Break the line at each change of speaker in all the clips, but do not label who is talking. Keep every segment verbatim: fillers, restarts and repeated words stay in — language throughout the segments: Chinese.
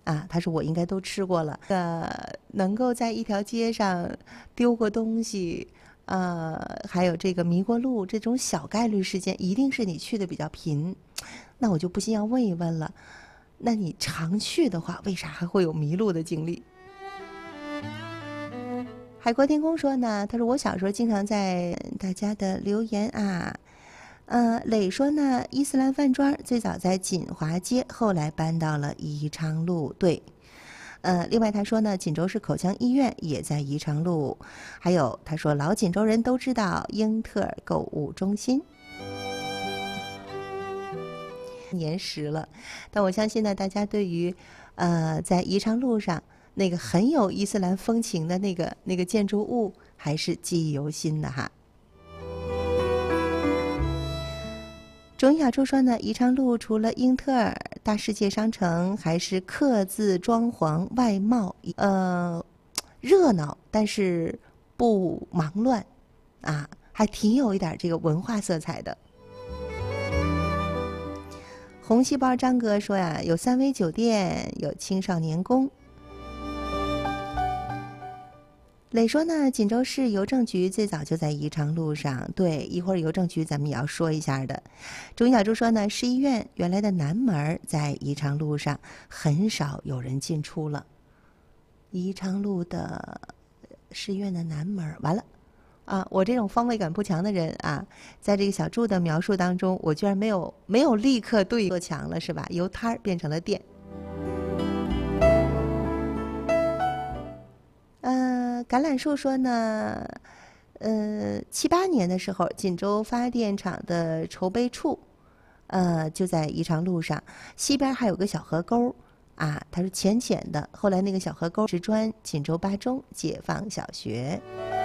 啊，他说我应该都吃过了。呃，能够在一条街上丢过东西，呃，还有这个迷过路这种小概率事件，一定是你去的比较频。那我就不禁要问一问了，那你常去的话，为啥还会有迷路的经历？海阔天空说呢，他说我小时候经常在大家的留言啊。呃，磊说呢，伊斯兰饭庄最早在锦华街，后来搬到了宜昌路。对，呃，另外他说呢，锦州市口腔医院也在宜昌路。还有他说，老锦州人都知道英特尔购物中心。年时了，但我相信呢，大家对于呃在宜昌路上那个很有伊斯兰风情的那个那个建筑物，还是记忆犹新的哈。钟亚洲说呢，宜昌路除了英特尔、大世界商城，还是刻字装潢外贸，呃，热闹但是不忙乱，啊，还挺有一点这个文化色彩的。红细胞张哥说呀，有三维酒店，有青少年宫。磊说呢，锦州市邮政局最早就在宜昌路上。对，一会儿邮政局咱们也要说一下的。钟小珠说呢，市医院原来的南门在宜昌路上，很少有人进出了。宜昌路的市医院的南门，完了啊！我这种方位感不强的人啊，在这个小柱的描述当中，我居然没有没有立刻对做墙了，是吧？由摊儿变成了店。呃，橄榄树说呢，呃，七八年的时候，锦州发电厂的筹备处，呃，就在宜昌路上，西边还有个小河沟啊，它是浅浅的。后来那个小河沟直专锦州八中解放小学。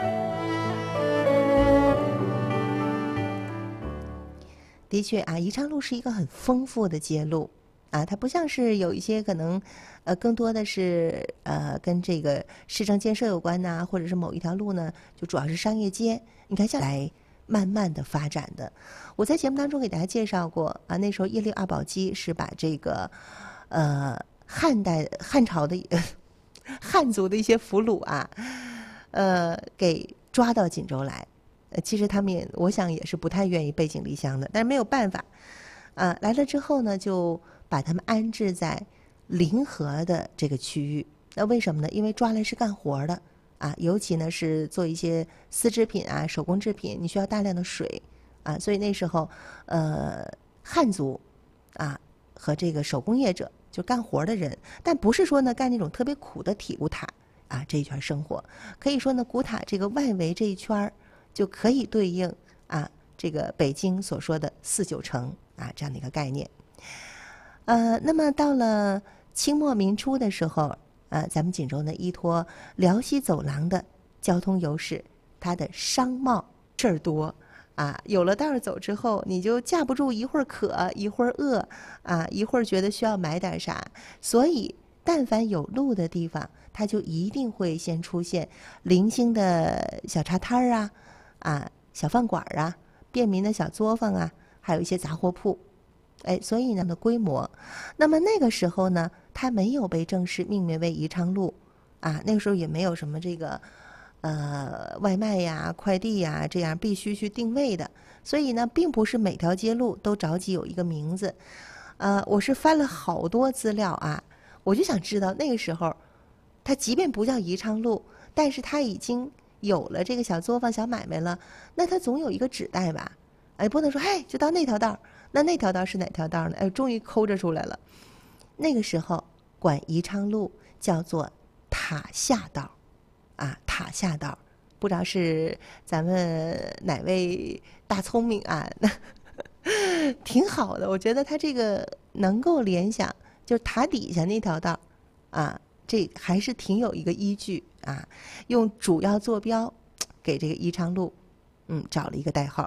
的确啊，宜昌路是一个很丰富的街路。啊，它不像是有一些可能，呃，更多的是呃跟这个市政建设有关呐、啊，或者是某一条路呢，就主要是商业街。你看下来慢慢的发展的。我在节目当中给大家介绍过啊，那时候耶律阿保机是把这个呃汉代汉朝的汉族的一些俘虏啊，呃给抓到锦州来。呃，其实他们也我想也是不太愿意背井离乡的，但是没有办法啊，来了之后呢就。把他们安置在临河的这个区域，那为什么呢？因为抓来是干活的啊，尤其呢是做一些丝织品啊、手工制品，你需要大量的水啊，所以那时候呃汉族啊和这个手工业者就干活的人，但不是说呢干那种特别苦的铁古塔啊这一圈生活，可以说呢古塔这个外围这一圈就可以对应啊这个北京所说的四九城啊这样的一个概念。呃，那么到了清末民初的时候，呃，咱们锦州呢依托辽西走廊的交通优势，它的商贸事儿多啊，有了道儿走之后，你就架不住一会儿渴，一会儿饿啊，一会儿觉得需要买点啥，所以但凡有路的地方，它就一定会先出现零星的小茶摊儿啊，啊，小饭馆啊，便民的小作坊啊，还有一些杂货铺。哎，所以呢的规模，那么那个时候呢，它没有被正式命名为宜昌路，啊，那个时候也没有什么这个，呃，外卖呀、快递呀这样必须去定位的，所以呢，并不是每条街路都着急有一个名字，呃，我是翻了好多资料啊，我就想知道那个时候，它即便不叫宜昌路，但是它已经有了这个小作坊、小买卖了，那它总有一个指代吧？哎，不能说，嘿，就到那条道。那那条道是哪条道呢？哎，终于抠着出来了。那个时候管宜昌路叫做塔下道，啊，塔下道，不知道是咱们哪位大聪明啊？挺好的，我觉得他这个能够联想，就是塔底下那条道，啊，这还是挺有一个依据啊。用主要坐标给这个宜昌路，嗯，找了一个代号。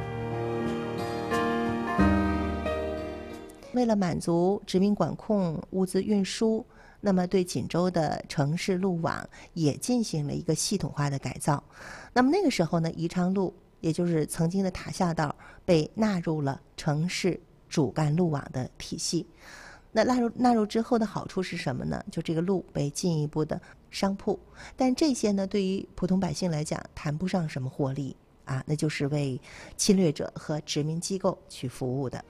为了满足殖民管控、物资运输，那么对锦州的城市路网也进行了一个系统化的改造。那么那个时候呢，宜昌路也就是曾经的塔下道被纳入了城市主干路网的体系。 那纳入纳入之后的好处是什么呢？就这个路被进一步的商铺，但这些呢，对于普通百姓来讲，谈不上什么获利啊，那就是为侵略者和殖民机构去服务的。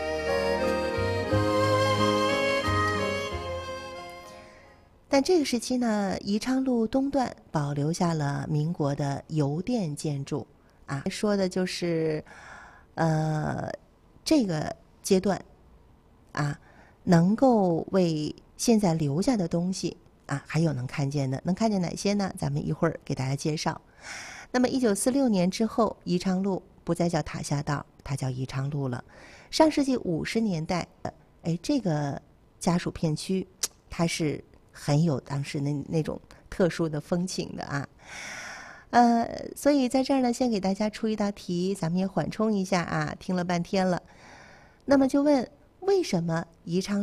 但这个时期呢，宜昌路东段保留下了民国的邮电建筑啊，说的就是呃这个阶段啊，能够为现在留下的东西啊，还有能看见的，能看见哪些呢？咱们一会儿给大家介绍。那么一九四六年之后，宜昌路不再叫塔下道，它叫宜昌路了。上世纪五十年代，哎，这个家属片区，它是很有当时那那种特殊的风情的啊。呃，所以在这儿呢，先给大家出一道题，咱们也缓冲一下啊。听了半天了，那么就问，为什么宜昌